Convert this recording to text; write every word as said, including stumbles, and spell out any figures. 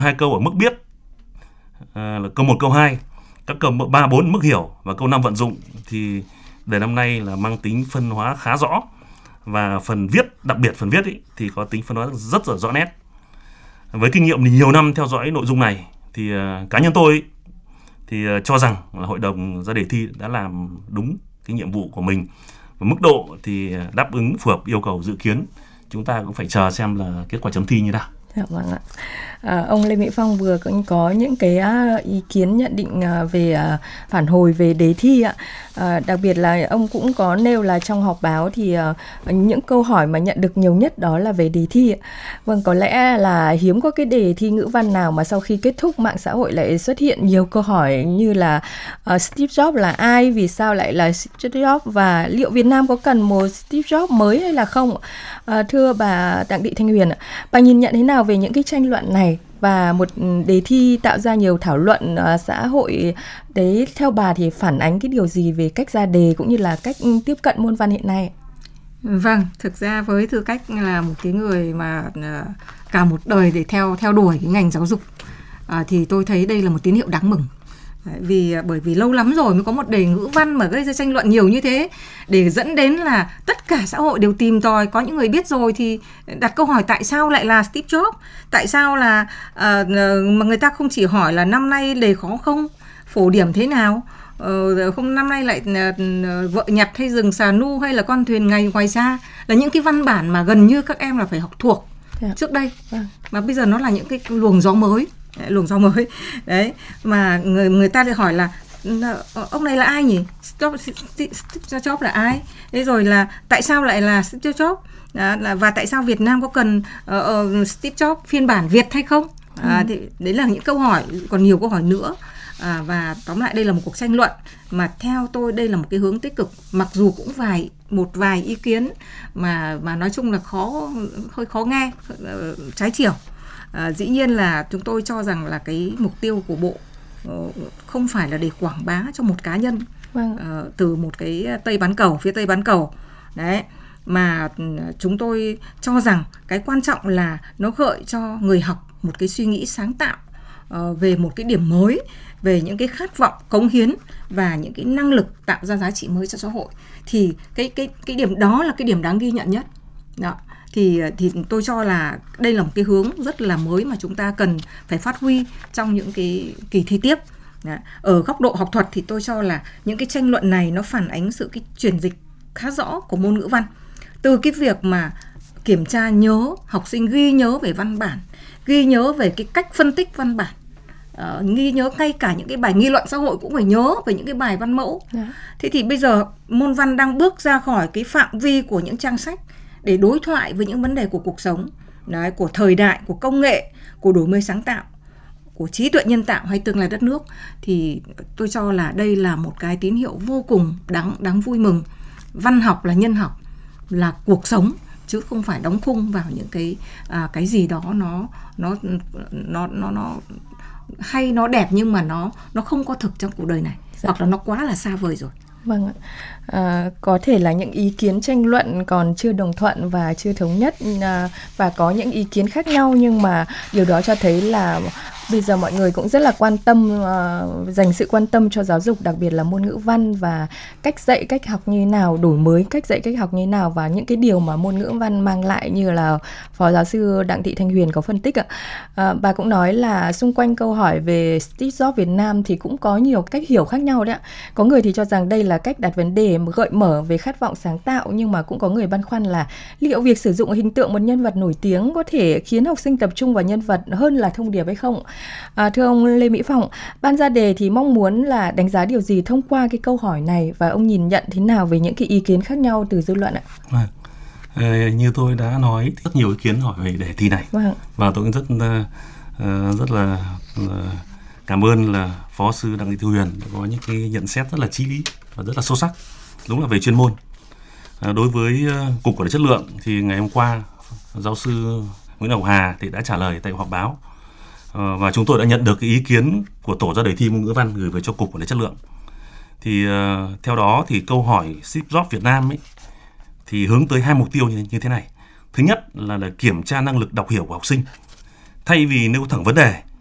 Hai câu ở mức biết à, là câu một, câu hai. Các câu ba, bốn mức hiểu và câu năm vận dụng thì đề năm nay là mang tính phân hóa khá rõ, và phần viết, đặc biệt phần viết ý, thì có tính phân hóa rất là rõ nét. Với kinh nghiệm nhiều năm theo dõi nội dung này thì uh, cá nhân tôi ý, thì uh, cho rằng là hội đồng ra đề thi đã làm đúng cái nhiệm vụ của mình, và mức độ thì đáp ứng phù hợp yêu cầu dự kiến. Chúng ta cũng phải chờ xem là kết quả chấm thi như nào. Dạ vâng ạ. À, ông Lê Mỹ Phong vừa cũng có những cái ý kiến nhận định về phản hồi về đề thi ạ. À, đặc biệt là ông cũng có nêu là trong họp báo thì uh, những câu hỏi mà nhận được nhiều nhất đó là về đề thi. Vâng, có lẽ là hiếm có cái đề thi ngữ văn nào mà sau khi kết thúc mạng xã hội lại xuất hiện nhiều câu hỏi như là uh, Steve Jobs là ai, vì sao lại là Steve Jobs, và liệu Việt Nam có cần một Steve Jobs mới hay là không? Uh, thưa bà Đặng Thị Thanh Huyền, bà nhìn nhận thế nào về những cái tranh luận này? Và một đề thi tạo ra nhiều thảo luận uh, xã hội đấy, theo bà thì phản ánh cái điều gì về cách ra đề cũng như là cách tiếp cận môn văn hiện nay? Vâng, thực ra với tư cách là một cái người mà uh, cả một đời để theo theo đuổi cái ngành giáo dục uh, thì tôi thấy đây là một tín hiệu đáng mừng. Vì bởi vì lâu lắm rồi mới có một đề ngữ văn mà gây ra tranh luận nhiều như thế, để dẫn đến là tất cả xã hội đều tìm tòi. Có những người biết rồi thì đặt câu hỏi tại sao lại là Steve Jobs, tại sao là uh, mà người ta không chỉ hỏi là năm nay đề khó không, phổ điểm thế nào, uh, không năm nay lại uh, vợ nhặt hay rừng xà nu hay là con thuyền ngày ngoài xa, là những cái văn bản mà gần như các em là phải học thuộc yeah. trước đây, yeah. mà bây giờ nó là những cái luồng gió mới. luồng gió mới đấy, mà người người ta lại hỏi là ông này là ai nhỉ, Steve Jobs là ai, thế rồi là tại sao lại là Steve Jobs, đó, là và tại sao Việt Nam có cần uh, uh, Steve Jobs phiên bản Việt hay không, à, ừ. thì đấy là những câu hỏi, còn nhiều câu hỏi nữa. À, và tóm lại đây là một cuộc tranh luận mà theo tôi đây là một cái hướng tích cực, mặc dù cũng vài một vài ý kiến mà mà nói chung là khó hơi khó nghe, uh, trái chiều. À, dĩ nhiên là chúng tôi cho rằng là cái mục tiêu của Bộ uh, không phải là để quảng bá cho một cá nhân vâng. uh, từ một cái Tây bán cầu, phía Tây bán cầu đấy, mà uh, chúng tôi cho rằng cái quan trọng là nó gợi cho người học một cái suy nghĩ sáng tạo uh, về một cái điểm mới, về những cái khát vọng cống hiến và những cái năng lực tạo ra giá trị mới cho xã hội, thì cái cái cái điểm đó là cái điểm đáng ghi nhận nhất đó. Thì, thì tôi cho là đây là một cái hướng rất là mới mà chúng ta cần phải phát huy trong những cái kỳ thi tiếp. Đó. Ở góc độ học thuật thì tôi cho là những cái tranh luận này nó phản ánh sự cái chuyển dịch khá rõ của môn ngữ văn. Từ cái việc mà kiểm tra nhớ, học sinh ghi nhớ về văn bản, ghi nhớ về cái cách phân tích văn bản, uh, ghi nhớ ngay cả những cái bài nghị luận xã hội cũng phải nhớ về những cái bài văn mẫu. Đó. Thế thì bây giờ môn văn đang bước ra khỏi cái phạm vi của những trang sách để đối thoại với những vấn đề của cuộc sống, đấy, của thời đại, của công nghệ, của đổi mới sáng tạo, của trí tuệ nhân tạo hay tương lai đất nước, thì tôi cho là đây là một cái tín hiệu vô cùng đáng đáng vui mừng. Văn học là nhân học, là cuộc sống, chứ không phải đóng khung vào những cái à, cái gì đó nó nó nó nó nó hay, nó đẹp nhưng mà nó nó không có thực trong cuộc đời này, dạ. hoặc là nó quá là xa vời rồi. Vâng ạ. À, có thể là những ý kiến tranh luận còn chưa đồng thuận và chưa thống nhất, à, và có những ý kiến khác nhau, nhưng mà điều đó cho thấy là bây giờ mọi người cũng rất là quan tâm, uh, dành sự quan tâm cho giáo dục, đặc biệt là môn ngữ văn và cách dạy, cách học như thế nào, đổi mới cách dạy, cách học như thế nào, và những cái điều mà môn ngữ văn mang lại như là Phó Giáo sư Đặng Thị Thanh Huyền có phân tích ạ. Uh, bà cũng nói là xung quanh câu hỏi về Steve Jobs Việt Nam thì cũng có nhiều cách hiểu khác nhau đấy ạ. Có người thì cho rằng đây là cách đặt vấn đề gợi mở về khát vọng sáng tạo, nhưng mà cũng có người băn khoăn là liệu việc sử dụng hình tượng một nhân vật nổi tiếng có thể khiến học sinh tập trung vào nhân vật hơn là thông điệp hay không? À, thưa ông Lê Mỹ Phong, ban ra đề thì mong muốn là đánh giá điều gì thông qua cái câu hỏi này, và ông nhìn nhận thế nào về những cái ý kiến khác nhau từ dư luận ạ? Vâng. À, như tôi đã nói, rất nhiều ý kiến hỏi về đề thi này, vâng. và tôi cũng rất uh, rất là uh, cảm ơn là Phó sư Đặng Thị Thanh Huyền đã có những cái nhận xét rất là chí lý và rất là sâu sắc, đúng là về chuyên môn. À, đối với uh, Cục Quản lý Chất lượng thì ngày hôm qua giáo sư Nguyễn Ngọc Hà thì đã trả lời tại họp báo. Và chúng tôi đã nhận được cái ý kiến của tổ ra đề thi môn ngữ văn gửi về cho Cục Quản lý Chất lượng. Thì uh, theo đó thì câu hỏi Steve Jobs Việt Nam ấy thì hướng tới hai mục tiêu như, như thế này. Thứ nhất là, là kiểm tra năng lực đọc hiểu của học sinh. thay vì nêu thẳng vấn đề